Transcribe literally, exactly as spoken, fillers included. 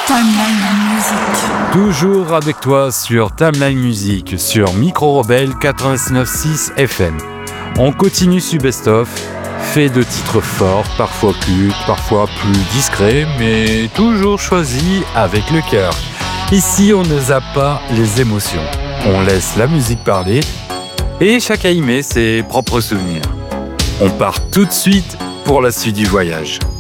Timeline Music. Toujours avec toi sur Timeline Music, sur Micro Rebelle quatre-vingt-dix-neuf virgule six F M. On continue sur Best Of, fait de titres forts, parfois cultes, parfois plus discrets, mais toujours choisis avec le cœur. Ici, on ne zappe pas les émotions. On laisse la musique parler et chacun y met ses propres souvenirs. On part tout de suite pour la suite du voyage.